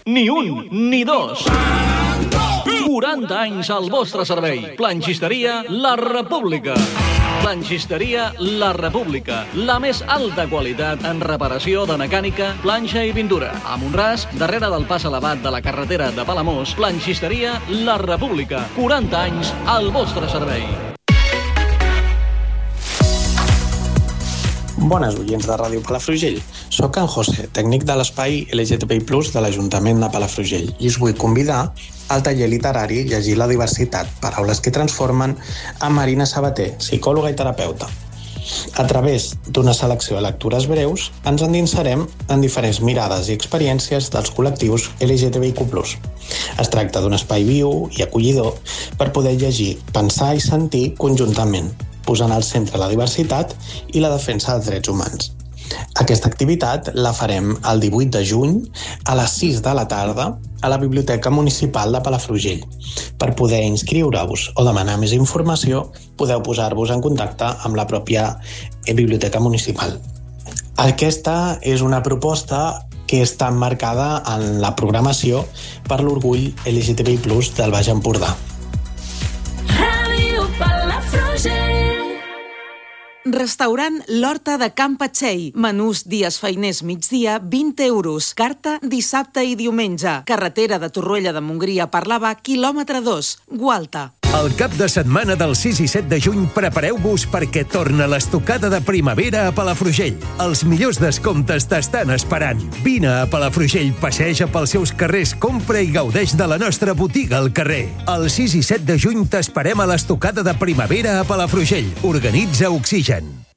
Ni un, ni dos. 40 anys al vostre servei. Planxisteria La República. Planxisteria La República. La més alta qualitat en reparació de mecànica, planxa i pintura. A Mont-ras, darrere del pas elevat de la carretera de Palamós, Planxisteria La República. 40 anys al vostre servei. Bones oients de Ràdio Palafrugell. Soc en José, tècnic de l'espai LGTBI+ de l'Ajuntament de Palafrugell, i us vull convidar al taller literari Llegir la diversitat, paraules que transformen, amb Marina Sabater, psicòloga i terapeuta. A través d'una selecció de lectures breus, ens endinsarem en diferents mirades i experiències dels col·lectius LGTBIQ+. Es tracta d'un espai viu i acollidor per poder llegir, pensar i sentir conjuntament, posant al centre la diversitat i la defensa dels drets humans. Aquesta activitat la farem el 18 de juny a les 6 de la tarda a la Biblioteca Municipal de Palafrugell. Per poder inscriure-us o demanar més informació, podeu posar-vos en contacte amb la pròpia Biblioteca Municipal. Aquesta és una proposta que està emmarcada en la programació per l'orgull LGTBI+ del Baix Empordà. Ràdio Palafrugell. Restaurant L'Horta de Can Patxell. Menús dies feiners migdia, 20 euros. Carta dissabte i diumenge. Carretera de Torroella de Montgrí a Parlavà, quilòmetre 2, Gualta. El cap de setmana del 6 i 7 de juny prepareu-vos perquè torna l'estocada de primavera a Palafrugell. Els millors descomptes t'estan esperant. Vine a Palafrugell, passeja pels seus carrers, compra i gaudeix de la nostra botiga al carrer. El 6 i 7 de juny t'esperem a l'estocada de primavera a Palafrugell. Organitza Oxigen.